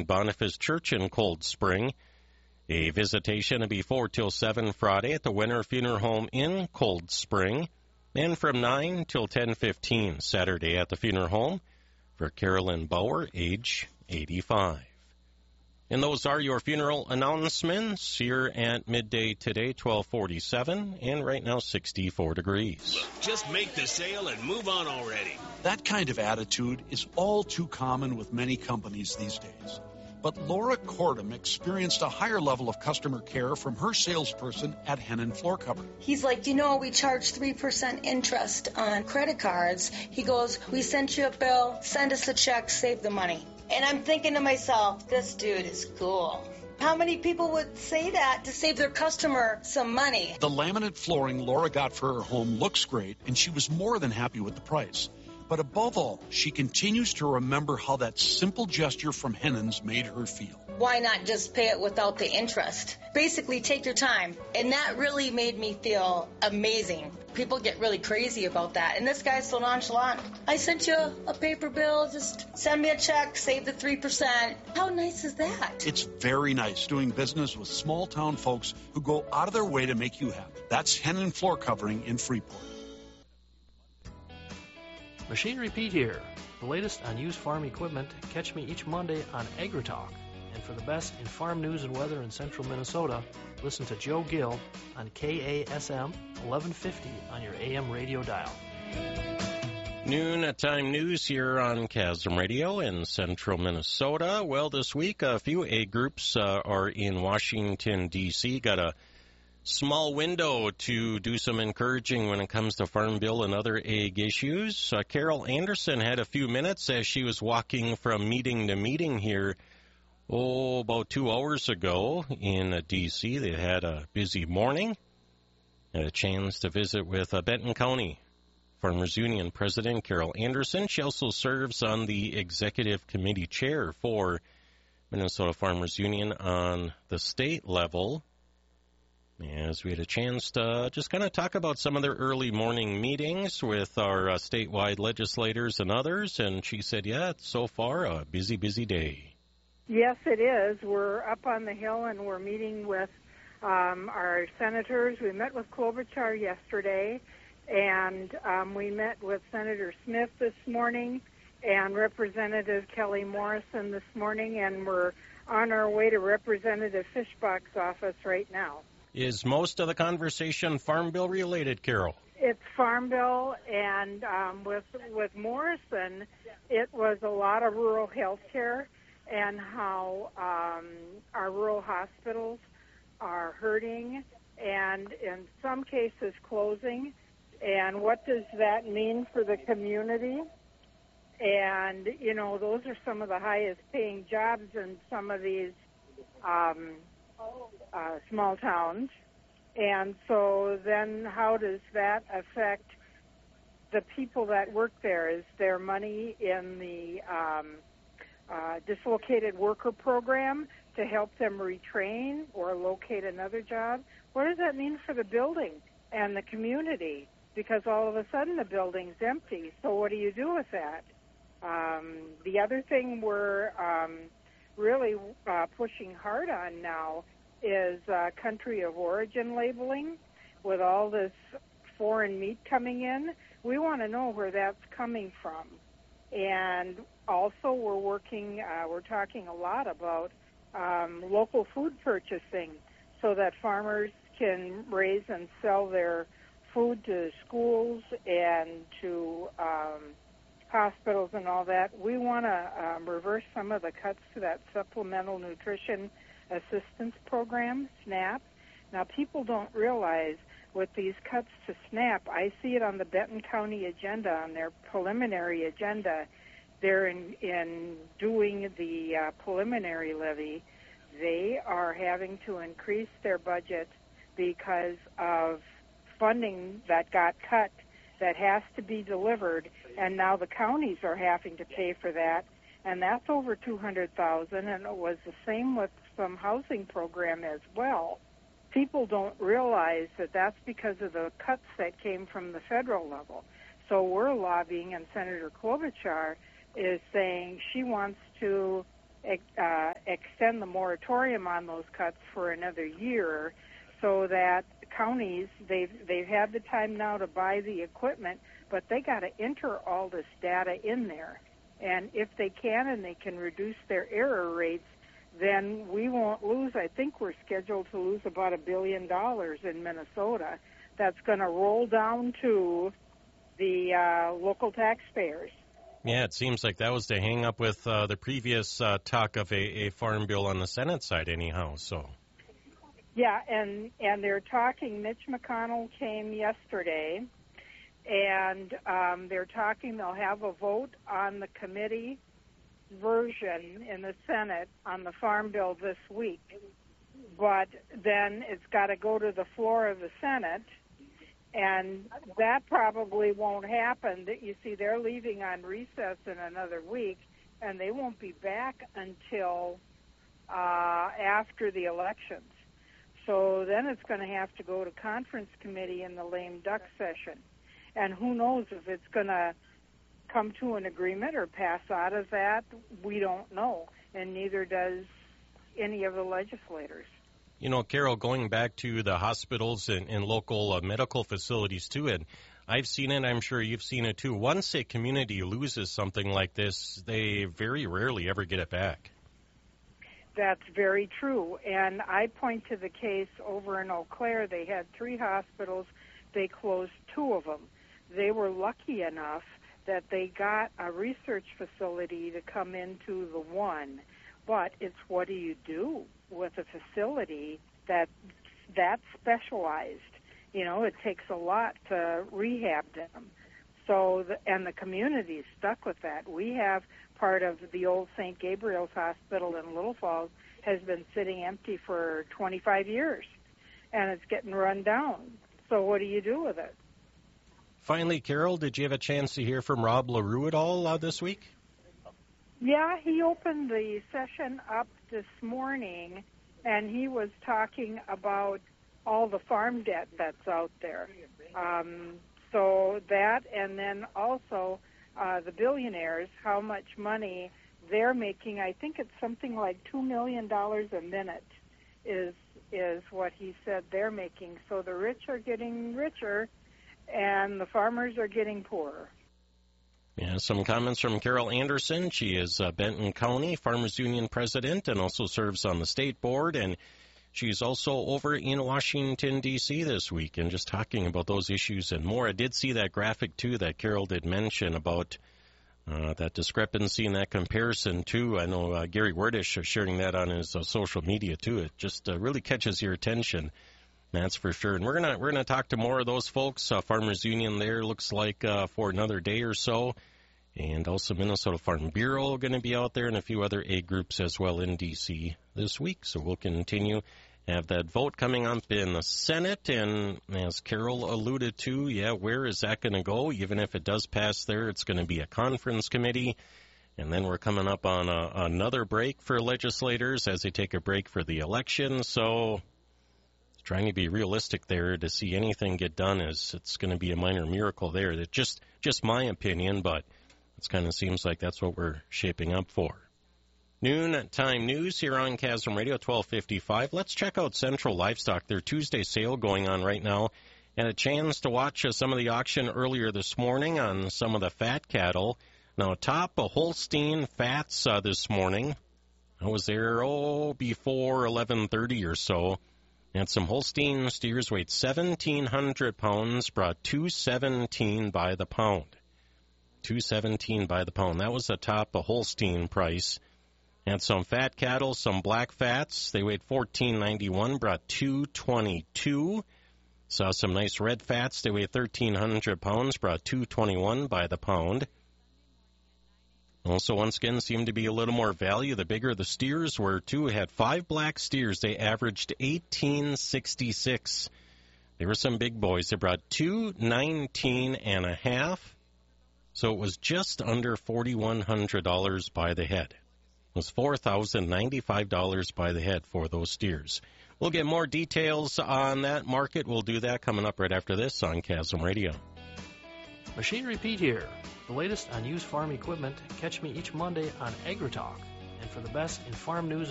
St. Boniface Church in Cold Spring. A visitation will be 4 till 7 Friday at the Winter Funeral Home in Cold Spring, and from 9 till 10:15 Saturday at the funeral home for Carolyn Bauer, age 85. And those are your funeral announcements here at midday today, 12:47, and right now 64 degrees. Just make the sale and move on already. That kind of attitude is all too common with many companies these days. But Laura Cordum experienced a higher level of customer care from her salesperson at Hennon Floor Cover. He's like, we charge 3% interest on credit cards. He goes, we sent you a bill, send us a check, save the money. And I'm thinking to myself, this dude is cool. How many people would say that to save their customer some money? The laminate flooring Laura got for her home looks great, and she was more than happy with the price. But above all, she continues to remember how that simple gesture from Hennon's made her feel. Why not just pay it without the interest? Basically, take your time. And that really made me feel amazing. People get really crazy about that. And this guy's so nonchalant. I sent you a paper bill. Just send me a check. Save the 3%. How nice is that? It's very nice doing business with small-town folks who go out of their way to make you happy. That's Hennon Floor Covering in Freeport. Machinery Pete here. The latest on used farm equipment. Catch me each Monday on AgriTalk. And for the best in farm news and weather in central Minnesota, listen to Joe Gill on KASM 1150 on your AM radio dial. Noon at time news here on KASM Radio in central Minnesota. Well, this week a few ag groups are in Washington, D.C. Got a small window to do some encouraging when it comes to Farm Bill and other ag issues. Carol Anderson had a few minutes as she was walking from meeting to meeting here, about 2 hours ago in D.C. They had a busy morning. Had a chance to visit with Benton County Farmers Union President Carol Anderson. She also serves on the Executive Committee Chair for Minnesota Farmers Union on the state level. As we had a chance to just kind of talk about some of their early morning meetings with our statewide legislators and others, and she said, it's so far a busy, busy day. Yes, it is. We're up on the Hill, and we're meeting with our senators. We met with Klobuchar yesterday, and we met with Senator Smith this morning and Representative Kelly Morrison this morning, and we're on our way to Representative Fischbach's office right now. Is most of the conversation Farm Bill related, Carol? It's Farm Bill, and with Morrison, it was a lot of rural health care and how our rural hospitals are hurting and in some cases closing, and what does that mean for the community? And, those are some of the highest paying jobs in some of these small towns. And so then how does that affect the people that work there? Is there money in the dislocated worker program to help them retrain or locate another job? What does that mean for the building and the community? Because all of a sudden the building's empty. So what do you do with that? The other thing we're really pushing hard on now is country of origin labeling. With all this foreign meat coming in, we want to know where that's coming from. And also we're talking a lot about local food purchasing so that farmers can raise and sell their food to schools and to hospitals and all that. We want to reverse some of the cuts to that Supplemental Nutrition Assistance Program, SNAP. Now, people don't realize with these cuts to SNAP, I see it on the Benton County agenda, on their preliminary agenda. They're in doing the preliminary levy. They are having to increase their budget because of funding that got cut that has to be delivered, and now the counties are having to pay for that, and that's over $200,000, and it was the same with some housing program as well. People don't realize that that's because of the cuts that came from the federal level. So we're lobbying, and Senator Klobuchar is saying she wants to extend the moratorium on those cuts for another year, so that counties, they've had the time now to buy the equipment, but they got to enter all this data in there. And if they can, and they can reduce their error rates, then we won't lose. I think we're scheduled to lose about $1 billion in Minnesota. That's going to roll down to the local taxpayers. Yeah, it seems like that was the hang-up with the previous talk of a farm bill on the Senate side anyhow, so. Yeah, and they're talking, Mitch McConnell came yesterday, and they're talking they'll have a vote on the committee version in the Senate on the farm bill this week. But then it's got to go to the floor of the Senate, and that probably won't happen. You see, they're leaving on recess in another week, and they won't be back until after the elections. So then it's going to have to go to conference committee in the lame duck session. And who knows if it's going to come to an agreement or pass out of that. We don't know, and neither does any of the legislators. You know, Carol, going back to the hospitals and local medical facilities too, and I've seen it, I'm sure you've seen it too. Once a community loses something like this, they very rarely ever get it back. That's very true, and I point to the case over in Eau Claire. They had 3 hospitals. They closed 2 of them. They were lucky enough that they got a research facility to come into the one. But it's what do you do with a facility that's specialized? You know, it takes a lot to rehab them. So, and the community's stuck with that. We have part of the old St. Gabriel's Hospital in Little Falls has been sitting empty for 25 years, and it's getting run down. So what do you do with it? Finally, Carol, did you have a chance to hear from Rob LaRue at all this week? Yeah, he opened the session up this morning, and he was talking about all the farm debt that's out there. So that, and then also the billionaires, how much money they're making. I think it's something like $2 million a minute is what he said they're making. So the rich are getting richer, and the farmers are getting poorer. Yeah, some comments from Carol Anderson. She is Benton County Farmers Union president and also serves on the state board, and she's also over in Washington, D.C. this week and just talking about those issues and more. I did see that graphic, too, that Carol did mention about that discrepancy and that comparison, too. I know Gary Werdish is sharing that on his social media, too. It just really catches your attention. That's for sure. And we're gonna talk to more of those folks. Farmers Union there looks like for another day or so. And also Minnesota Farm Bureau going to be out there and a few other ag groups as well in D.C. this week. So we'll continue. Have that vote coming up in the Senate. And as Carol alluded to, yeah, where is that going to go? Even if it does pass there, it's going to be a conference committee. And then we're coming up on another break for legislators as they take a break for the election. So trying to be realistic there to see anything get done is it's going to be a minor miracle there. That just my opinion, but it kind of seems like that's what we're shaping up for. Noontime news here on Chasm Radio, 1255. Let's check out Central Livestock. Their Tuesday sale going on right now. Had a chance to watch some of the auction earlier this morning on some of the fat cattle. Now, top a Holstein fats this morning. I was there, before 11:30 or so. And some Holstein steers weighed 1,700 pounds, brought $217 by the pound. $217 by the pound. That was the top of Holstein price. And some fat cattle, some black fats, they weighed $14.91, brought $222. Saw some nice red fats, they weighed 1,300 pounds, brought $221 by the pound. Also, once again, seemed to be a little more value. The bigger the steers were, too. Had 5 black steers. They averaged $18.66. They were some big boys. They brought $219.50. So it was just under $4,100 by the head. It was $4,095 by the head for those steers. We'll get more details on that market. We'll do that coming up right after this on Chasm Radio. Machinery Pete here. The latest on used farm equipment. Catch me each Monday on AgriTalk. And for the best in farm news